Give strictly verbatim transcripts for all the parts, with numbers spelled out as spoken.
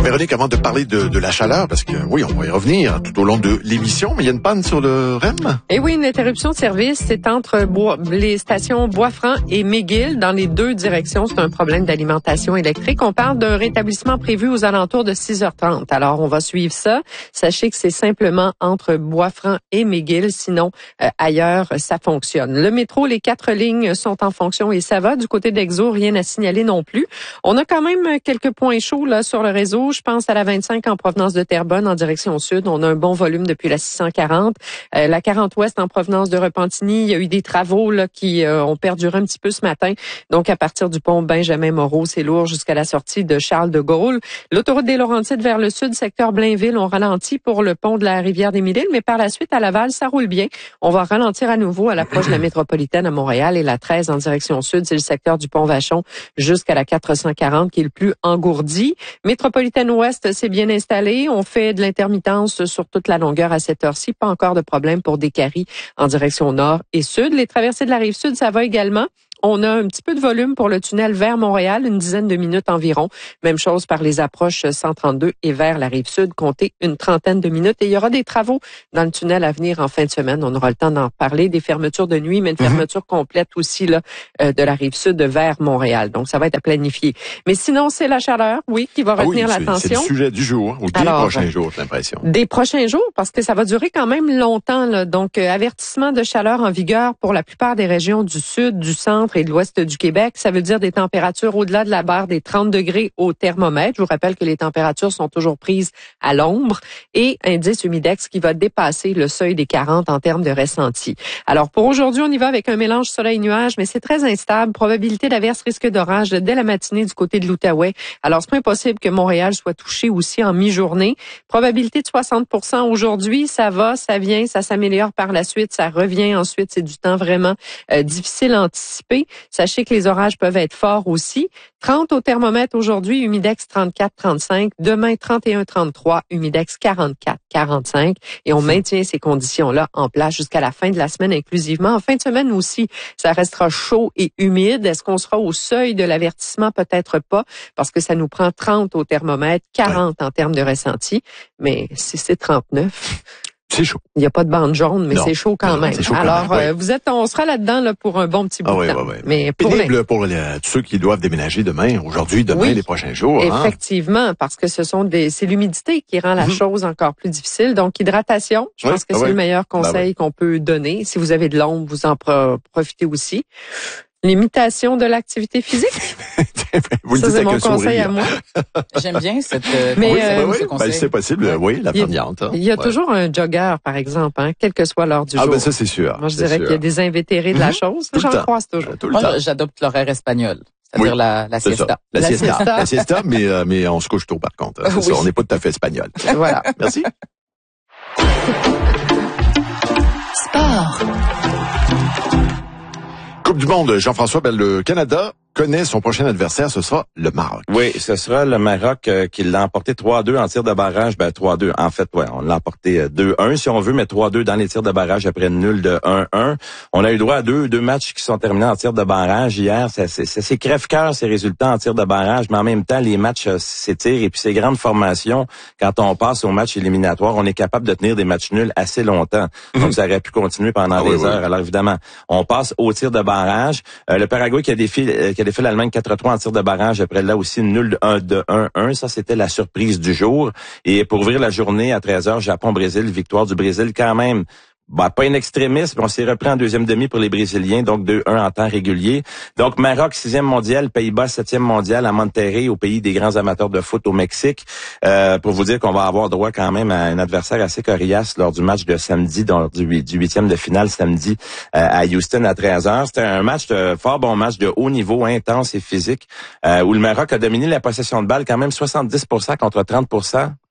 Véronique, avant de parler de, de la chaleur, parce que oui, on va y revenir tout au long de l'émission, mais il y a une panne sur le R E M? Eh oui, une interruption de service, c'est entre Bois, les stations Bois-Franc et McGill, dans les deux directions. C'est un problème d'alimentation électrique. On parle d'un rétablissement prévu aux alentours de six heures trente. Alors, on va suivre ça. Sachez que c'est simplement entre Bois-Franc et McGill. Sinon, euh, ailleurs, ça fonctionne. Le métro, les quatre lignes sont en fonction et ça va. Du côté d'Exo, rien à signaler non plus. On a quand même quelques points chauds là sur le réseau. Je pense à la vingt-cinq en provenance de Terrebonne en direction sud. On a un bon volume depuis la six cent quarante. Euh, la quarante ouest en provenance de Repentigny. Il y a eu des travaux là qui euh, ont perduré un petit peu ce matin. Donc, à partir du pont Benjamin-Moreau, c'est lourd jusqu'à la sortie de Charles de Gaulle. L'autoroute des Laurentides vers le sud, secteur Blainville, on ralentit pour le pont de la rivière des Mille-Îles, mais par la suite, à Laval, ça roule bien. On va ralentir à nouveau à l'approche de la métropolitaine à Montréal et la treize en direction sud, c'est le secteur du pont Vachon jusqu'à la quatre cent quarante qui est le plus engourdi. Métropolitaine ouest, c'est bien installé. On fait de l'intermittence sur toute la longueur à cette heure-ci. Pas encore de problème pour Décarie en direction nord et sud. Les traversées de la rive sud, ça va également. On a un petit peu de volume pour le tunnel vers Montréal, une dizaine de minutes environ. Même chose par les approches cent trente-deux et vers la rive sud, comptez une trentaine de minutes. Et il y aura des travaux dans le tunnel à venir en fin de semaine. On aura le temps d'en parler. Des fermetures de nuit, mais une fermeture mm-hmm. complète aussi là euh, de la rive sud vers Montréal. Donc, ça va être à planifier. Mais sinon, c'est la chaleur, oui, qui va retenir ah oui, l'attention. C'est le sujet du jour, ou des Alors, prochains jours, j'ai l'impression. Des prochains jours, parce que ça va durer quand même longtemps. Là. Donc, euh, avertissement de chaleur en vigueur pour la plupart des régions du sud, du centre et de l'ouest du Québec. Ça veut dire des températures au-delà de la barre des trente degrés au thermomètre. Je vous rappelle que les températures sont toujours prises à l'ombre et indice humidex qui va dépasser le seuil des quarante en termes de ressenti. Alors, pour aujourd'hui, on y va avec un mélange soleil-nuage, mais c'est très instable. Probabilité d'averse, risque d'orage dès la matinée du côté de l'Outaouais. Alors, c'est pas impossible que Montréal soit touché aussi en mi-journée. Probabilité de soixante pour cent aujourd'hui. Ça va, ça vient, ça s'améliore par la suite, ça revient ensuite. C'est du temps vraiment euh, difficile à anticiper. Sachez que les orages peuvent être forts aussi. trente au thermomètre aujourd'hui, humidex trente-quatre trente-cinq. Demain, trente et un trente-trois, humidex quarante-quatre quarante-cinq. Et on maintient ces conditions-là en place jusqu'à la fin de la semaine inclusivement. En fin de semaine aussi, ça restera chaud et humide. Est-ce qu'on sera au seuil de l'avertissement? Peut-être pas, parce que ça nous prend trente au thermomètre, quarante ouais. en termes de ressenti. Mais si c'est trente-neuf... C'est chaud. Il n'y a pas de bande jaune, mais non. c'est chaud quand non, même. Chaud Alors, quand même. Euh, vous êtes, on sera là-dedans là pour un bon petit bout ah, de oui, temps. Oui, oui. Mais pour pénible les... pour les, tous ceux qui doivent déménager demain, aujourd'hui, demain, oui, les prochains jours. Effectivement, hein? Parce que ce sont des, c'est l'humidité qui rend la mm-hmm. chose encore plus difficile. Donc, hydratation, je oui, pense que ah, c'est oui. le meilleur conseil ben, oui. qu'on peut donner. Si vous avez de l'ombre, vous en pro- profitez aussi. L'imitation de l'activité physique. Vous ça, le dites c'est mon conseil sourire. à moi. J'aime bien cette euh, Mais, oui, euh, oui, ben, c'est possible, ouais. oui, la ferniante. Hein. Il y a ouais. toujours un jogger, par exemple, hein, quelle que soit l'heure du ah, jour. Ah ben ça, c'est sûr. Moi, je c'est dirais sûr. qu'il y a des invétérés de la chose. Tout J'en le temps. croise toujours. Euh, tout le Moi, temps. j'adopte l'horaire espagnol. C'est-à-dire oui, la, la siesta. La, la siesta. siesta. La siesta, mais, euh, mais on se couche tôt, par contre. C'est oui. ça, on n'est pas tout à fait espagnol. Voilà. Merci. Sport. Coupe du monde, Jean-François, ben, le Canada connaît son prochain adversaire, ce sera le Maroc. Oui, ce sera le Maroc euh, qui l'a emporté trois à deux en tir de barrage. Ben trois à deux, en fait, ouais, on l'a emporté deux à un si on veut, mais trois à deux dans les tirs de barrage après nul de un à un. On a eu droit à deux deux matchs qui sont terminés en tir de barrage hier. C'est, c'est, c'est, c'est crève-cœur ces résultats en tir de barrage, mais en même temps, les matchs euh, s'étirent et puis ces grandes formations, quand on passe au match éliminatoire, on est capable de tenir des matchs nuls assez longtemps. Mm-hmm. Donc, ça aurait pu continuer pendant ah, des oui, heures. Oui. Alors, évidemment, on passe au tir de barrage. Euh, le Paraguay qui a défié, euh, qui a défié l'Allemagne quatre à trois en tir de barrage. Après là aussi, nul de un de un à un. Ça, c'était la surprise du jour. Et pour ouvrir la journée à treize heures, Japon-Brésil, victoire du Brésil quand même. Bah, pas une extrémiste, mais on s'est repris en deuxième demi pour les Brésiliens, donc deux à un en temps régulier. Donc, Maroc, sixième mondial, Pays-Bas, septième mondial à Monterrey, au pays des grands amateurs de foot au Mexique. Euh, pour vous dire qu'on va avoir droit quand même à un adversaire assez coriace lors du match de samedi, donc du, du huitième de finale samedi euh, à Houston à treize heures. C'était un match de fort bon match de haut niveau, intense et physique, euh, où le Maroc a dominé la possession de balle quand même soixante-dix pour cent contre trente pour cent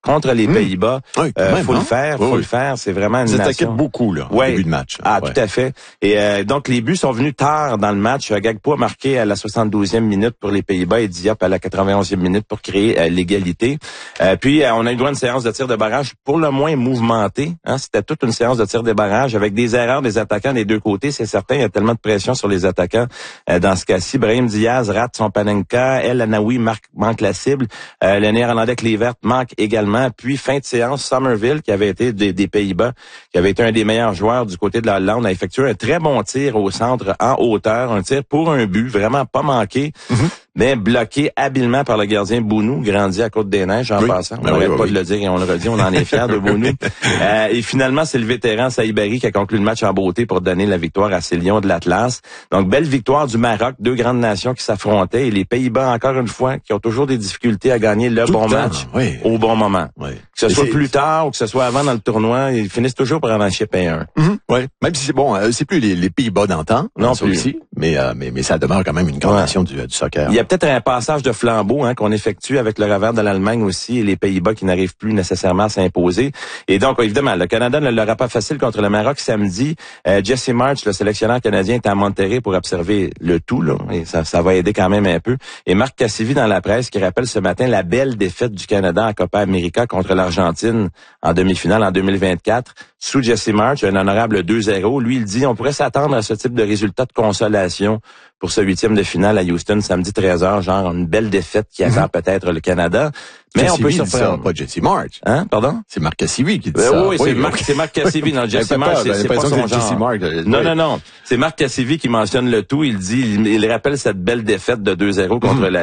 contre les mmh. Pays-Bas. Oui, euh, même, faut hein? le faire, oui, faut oui. le faire. C'est vraiment une Vous nation. attaquez beaucoup, là, ouais. au début de match. Ah, ouais. tout à fait. Et euh, donc, les buts sont venus tard dans le match. Gagpo a marqué à la soixante-douzième minute pour les Pays-Bas et Diop à la quatre-vingt-onzième minute pour créer euh, l'égalité. Euh, puis, euh, on a eu droit à une séance de tir de barrage pour le moins mouvementée. Hein? C'était toute une séance de tir de barrage avec des erreurs des attaquants des deux côtés. C'est certain, il y a tellement de pression sur les attaquants. Euh, dans ce cas-ci, Brahim Diaz rate son Panenka. El Anaoui marque, manque la cible. Euh, le Néerlandais Kluivert manque également. Puis, fin de séance, Somerville, qui avait été des, des Pays-Bas, qui avait été un des meilleurs joueurs du côté de la Hollande, a effectué un très bon tir au centre en hauteur. Un tir pour un but, vraiment pas manqué. Mm-hmm. Mais bloqué habilement par le gardien Bounou, grandi à Côte-des-Neiges en oui. passant. On ben n'arrête oui, pas oui. de le dire et on le redit, on en est fiers de Bounou. Euh, et finalement, c'est le vétéran Saïbari qui a conclu le match en beauté pour donner la victoire à ces Lions de l'Atlas. Donc, belle victoire du Maroc, deux grandes nations qui s'affrontaient et les Pays-Bas, encore une fois, qui ont toujours des difficultés à gagner le Tout bon le match oui. au bon moment. Oui. Que ce soit c'est... plus tard ou que ce soit avant dans le tournoi, ils finissent toujours par en chipper un. Mm-hmm. Oui, même si c'est bon, euh, c'est plus les, les Pays-Bas d'antan, non ça plus. aussi, mais, euh, mais mais ça demeure quand même une grande ouais. nation du, du soccer. Il y a peut-être un passage de flambeau hein, qu'on effectue avec le revers de l'Allemagne aussi et les Pays-Bas qui n'arrivent plus nécessairement à s'imposer. Et donc, évidemment, le Canada ne l'aura pas facile contre le Maroc samedi. Euh, Jesse March, le sélectionneur canadien, est à Monterrey pour observer le tout, là, et ça, ça va aider quand même un peu. Et Marc Cassivi dans la presse qui rappelle ce matin la belle défaite du Canada en Copa América contre l'Argentine en demi-finale en deux mille vingt-quatre. Sous Jesse March, un honorable deux zéro. Lui, il dit on pourrait s'attendre à ce type de résultat de consolation pour ce huitième de finale à Houston samedi treize heures, genre une belle défaite qui attend mm-hmm. peut-être le Canada. Mais Cassivi on peut surprendre. Ça, pas Jesse March. Hein, pardon? C'est Marc Cassivi qui dit euh, ça. Oui, c'est, oui, Marc, c'est Marc Cassivi. Non, Jesse March, c'est, c'est pas son genre. Marc, non, oui. non, non. C'est Marc Cassivi qui mentionne le tout. Il dit, il, il rappelle cette belle défaite de deux zéro contre mm-hmm. la